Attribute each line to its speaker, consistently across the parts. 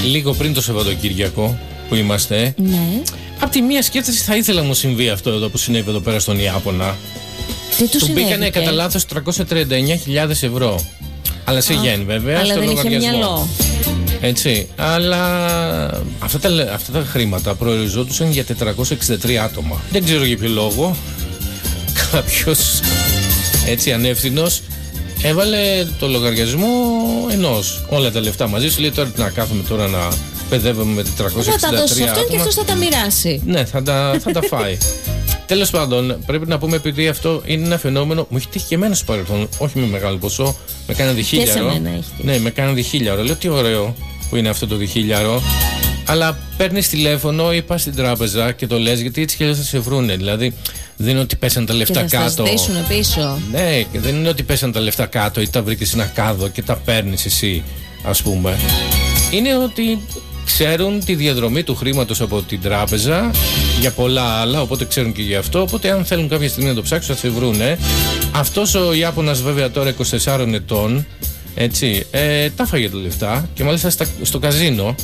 Speaker 1: λίγο πριν το Σαββατοκύριακο που είμαστε.
Speaker 2: Ναι.
Speaker 1: Απ' τη μία σκέφτεσαι, θα ήθελα να μου συμβεί αυτό εδώ που συνέβη εδώ πέρα στον Ιάπωνα.
Speaker 2: Τι του συνέβη?
Speaker 1: Μπήκανε κατά λάθος 339.000 ευρώ. Αλλά σε γεν βέβαια.
Speaker 2: Αλλά
Speaker 1: στο
Speaker 2: δεν είχε
Speaker 1: λογαριασμό.
Speaker 2: μυαλό.
Speaker 1: Έτσι. Αλλά αυτά τα χρήματα προοριζόντουσαν για 463 άτομα. Δεν ξέρω για ποιο λόγο. Κάποιος έτσι ανεύθυνος έβαλε το λογαριασμό ενός. Όλα τα λεφτά μαζί σου. Λέει τώρα τι να κάθομαι τώρα να παιδεύομαι με 463 άτομα.
Speaker 2: Θα τα δώσει σε αυτόν και αυτός θα τα μοιράσει.
Speaker 1: Ναι, θα τα φάει. Τέλος πάντων, πρέπει να πούμε, επειδή αυτό είναι ένα φαινόμενο, μου έχει τύχει και εμένα στο παρελθόν, όχι με μεγάλο ποσό, με κάνα διχίλιαρο.
Speaker 2: Και σε μένα έχει τύχει.
Speaker 1: Ναι, με κάνα διχίλιαρο. Λέω τι ωραίο που είναι αυτό το διχίλιαρο. Αλλά παίρνεις τηλέφωνο ή πας στην τράπεζα και το λες, γιατί έτσι και θα σε βρούνε. Δηλαδή, δεν είναι ότι πέσαν τα λεφτά
Speaker 2: και θα
Speaker 1: κάτω.
Speaker 2: Και θα στήσουν πίσω.
Speaker 1: Ναι, και δεν είναι ότι πέσαν τα λεφτά κάτω ή τα βρήκες σε ένα κάδο και τα παίρνεις εσύ, ας πούμε. Είναι ότι ξέρουν τη διαδρομή του χρήματος από την τράπεζα για πολλά άλλα, οπότε ξέρουν και γι' αυτό. Οπότε, αν θέλουν κάποια στιγμή να το ψάξουν, θα σε βρούνε. Αυτός ο Ιάπωνας, βέβαια, τώρα 24 ετών, έτσι, τα φάγε τα λεφτά και μάλιστα στο καζίνο.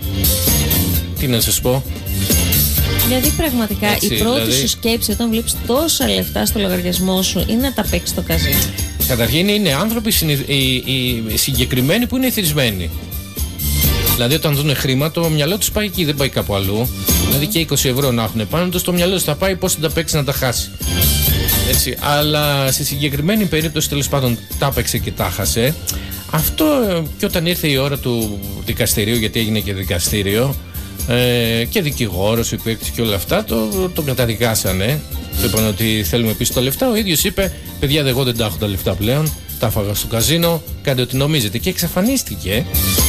Speaker 1: Τι να σας πω.
Speaker 2: Δηλαδή, πραγματικά
Speaker 1: Έτσι,
Speaker 2: η πρώτη
Speaker 1: δηλαδή,
Speaker 2: σου σκέψη όταν βλέπεις τόσα λεφτά στο λογαριασμό σου είναι να τα παίξεις στο καζίνο.
Speaker 1: Καταρχήν είναι άνθρωποι οι συγκεκριμένοι που είναι εθισμένοι. Δηλαδή, όταν δουν χρήμα, το μυαλό τους πάει εκεί, δεν πάει κάπου αλλού. Δηλαδή, και 20 ευρώ να έχουν πάνω τους, το μυαλό τους θα πάει πώς θα τα παίξει να τα χάσει. Έτσι. Αλλά στη συγκεκριμένη περίπτωση, τέλος πάντων, τα έπαιξε και τα χάσε. Αυτό και όταν ήρθε η ώρα του δικαστηρίου, γιατί έγινε και δικαστήριο, και δικηγόρος υπήρξε και όλα αυτά, τον καταδικάσανε. Του είπαν ότι θέλουμε πίσω τα λεφτά. Ο ίδιος είπε: παιδιά, εγώ δεν τα έχω τα λεφτά πλέον. Τα έφαγα στο καζίνο. Κάντε ό,τι νομίζετε. Και εξαφανίστηκε.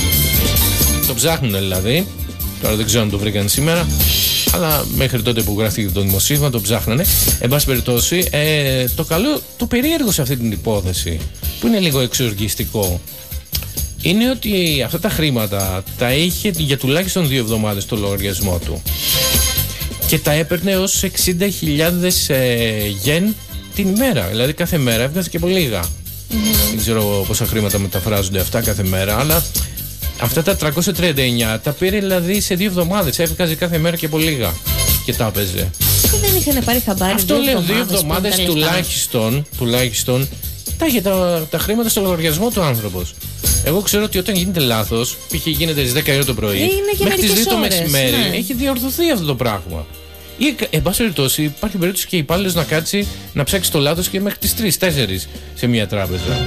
Speaker 1: Το ψάχνουν δηλαδή. Τώρα δεν ξέρω αν το βρήκαν σήμερα. Αλλά μέχρι τότε που γράφτηκε το δημοσίευμα το ψάχνανε. Εν πάση περιπτώσει, το καλό, το περίεργο σε αυτή την υπόθεση, που είναι λίγο εξοργιστικό, είναι ότι αυτά τα χρήματα τα είχε για τουλάχιστον 2 εβδομάδες στο λογαριασμό του και τα έπαιρνε ως 60.000 γεν την ημέρα. Δηλαδή κάθε μέρα έβγαζε και πολύ λίγα. Δεν ξέρω πόσα χρήματα μεταφράζονται αυτά κάθε μέρα, αλλά αυτά τα 339 τα πήρε δηλαδή σε 2 εβδομάδες. Έβγαζε κάθε μέρα και πολύ λίγα και τα έπαιζε.
Speaker 2: Και δεν είχαν πάρει χαμπάρι.
Speaker 1: Αυτό λέω, 2 εβδομάδες τουλάχιστον τα είχε τα χρήματα στο λογαριασμό του άνθρωπος. Εγώ ξέρω ότι όταν γίνεται λάθος, π.χ. γίνεται στις 10 ώρα το πρωί, μέχρι τις 2 το μεσημέρι, έχει διορθωθεί αυτό το πράγμα. Ή, εν πάση περιπτώσει, υπάρχει περίπτωση και υπάλληλος να κάτσει να ψάξει το λάθος και μέχρι τις 3-4 σε μια τράπεζα.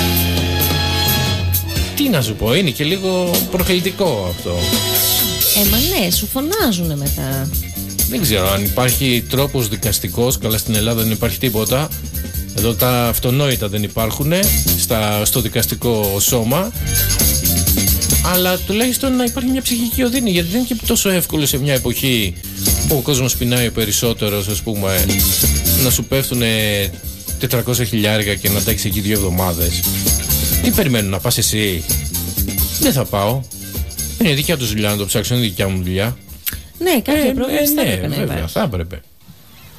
Speaker 1: Τι να σου πω, είναι και λίγο προκλητικό αυτό.
Speaker 2: Μα ναι, σου φωνάζουνε μετά.
Speaker 1: Δεν ξέρω αν υπάρχει τρόπος δικαστικός, καλά στην Ελλάδα δεν υπάρχει τίποτα. Εδώ τα αυτονόητα δεν υπάρχουν στο δικαστικό σώμα. Αλλά τουλάχιστον να υπάρχει μια ψυχική οδύνη, γιατί δεν είναι και τόσο εύκολο σε μια εποχή που ο κόσμος πεινάει περισσότερο, ας πούμε, να σου πέφτουν 400 χιλιάρικα και να τα έχεις εκεί 2 εβδομάδες. Τι περιμένουν, να πας εσύ? Δεν θα πάω. Είναι δικιά τους δουλειά να το ψάξουν, είναι δικιά μου δουλειά.
Speaker 2: Ναι, κάποια πρόβλημα θα έπρεπε να υπάρχει.
Speaker 1: Θα έπρεπε.